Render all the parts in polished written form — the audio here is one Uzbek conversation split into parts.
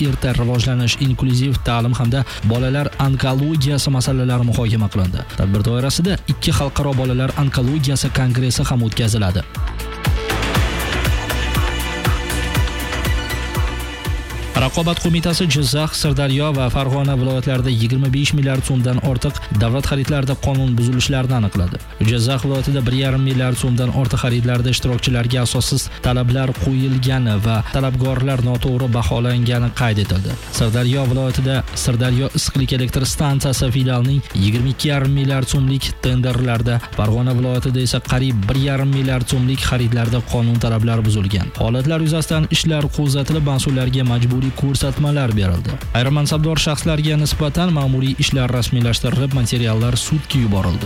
erta rivojlanish, inklyuziv ta'lim hamda bolalar onkologiyasi masalalari muhokama qilindi. Tadbir doirasida 2 xalqaro bolalar onkologiyasi kongressi ham o'tkaziladi. Raqobat qo'mitasi Jizzax, Sirdaryo va Farg'ona viloyatlarida 25 milliard so'mdan ortiq davlat xaridlarida qonun buzilishlarini aniqladi. Jizzax viloyatida 1,5 milliard so'mdan ortiq xaridlarda ishtirokchilarga asossiz talablar qo'yilgani va talabgorlar noto'g'ri baholangani qayd etildi. Sirdaryo viloyatida Sirdaryo issiqlik elektr stansiyasi filialining 22,5 milliard so'mlik tenderlarda, Farg'ona viloyatida esa qariyb 1,5 milliard so'mlik xaridlarda qonun talablari buzilgan. Holatlar yuzasidan ishlar qo'zg'atilib, mas'ullarga majburiy ko'rsatmalar berildi. Ayrim mansabdor shaxslarga nisbatan ma'muriy ishlar rasmiylashtirilib, materiallar sudga yuborildi.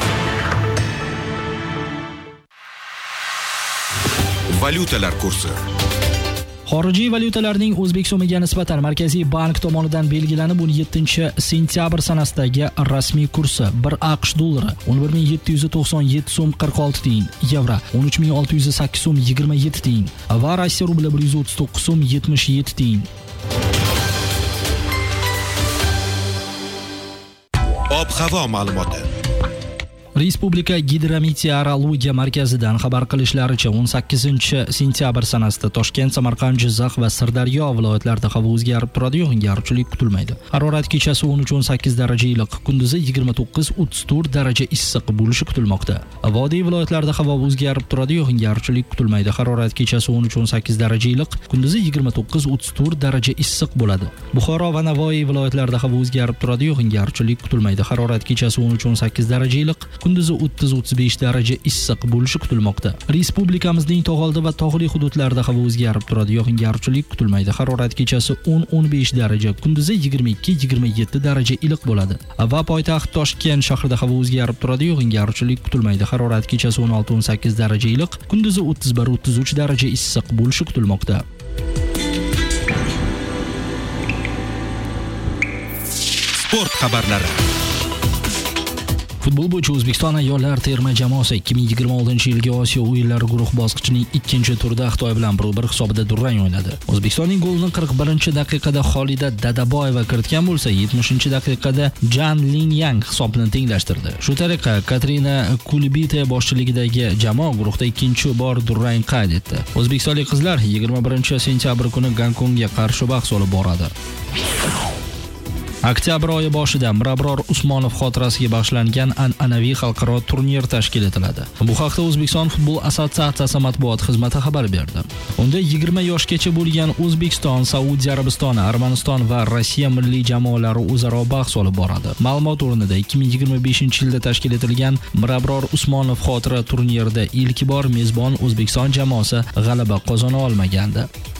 Valyutalar kursi. Xorijiy valyutalarning o'zbek so'miga nisbatan Markaziy bank tomonidan belgilanib 17-sentyabr sanasidagi rasmiy kursi 1 AQSh dollari 11,797 so'm 46 tiyin, yevro 13,608 so'm 27 tiyin va Rossiya rubli 139 so'm 77 tiyin. Ob-havo ma'lumoti. Respublika gidrometeorologiya markazidan xabar qilishlaricha 18-sentyabr sanasida Toshkent, Samarqand, Jizzax va Sirdaryo viloyatlarida havo o'zgarib turadi, yog'ingarchilik kutilmaydi. Harorat kechasi 13-18 daraja iliq, kunduzi 29-34 daraja issiq bo'lishi kutilmoqda. Vodiy viloyatlarida havo o'zgarib turadi, yog'ingarchilik kutilmaydi. Harorat kechasi 13-18 daraja iliq, kunduzi 29-34 daraja issiq bo'ladi. Buxoro va Navoiy viloyatlarida havo o'zgarib turadi, yog'ingarchilik kutilmaydi. Harorat kechasi 13-18 daraja iliq, kunduzi 30-35 daraja issiq bo'lishi kutilmoqda. Respublikamizning tog'oldi va tog'li hududlarida havo o'zgarib turadi, yog'ingarchilik kutilmaydi. Harorat kechasi 10-15 daraja, kunduzi 22-27 daraja iliq bo'ladi. Va poytaxt Toshkent shahrida havo o'zgarib turadi, yog'ingarchilik kutilmaydi. Harorat kechasi 16-18 daraja iliq, kunduzi 31-33 daraja issiq bo'lishi kutilmoqda. Sport xabarlari. Futbol bo'yicha O'zbekiston ayollar terma jamoasi 2026-yilgi Osiyo o'yinlari guruh bosqichining 2-turida Xitoy bilan 1-1 hisobida durang o'ynadi. O'zbekistonning golini 41-daqiqada Xolida Dadaboyeva kiritgan bo'lsa, 70-daqiqada Jan Linyang hisobni tenglashtirdi. Shu tariqa Katrina Kulibite boshchiligidagi jamoa guruhda 2-bor durang qayd etdi. O'zbekistonlik qizlar 21-sentyabr kuni Gonkongga qarshi bahs olib boradi. Oktyabr oyi boshida Mirabror Usmonov xotirasiga bag'ishlangan an'anaviy xalqaro turnir tashkil etiladi. Bu haqda O'zbekiston futbol assotsiatsiyasi matbuot xizmati xabar berdi. Unda 20 yoshgacha bo'lgan O'zbekiston, Saudiya Arabistoni, Armaniston va Rossiya milliy jamoalari o'zaro bahs olib boradi. Ma'lumot o'rnida 2025-yilda tashkil etilgan Mirabror Usmonov xotira turnirida ilk bor mezbon O'zbekiston jamoasi g'alaba qozona olmagandi.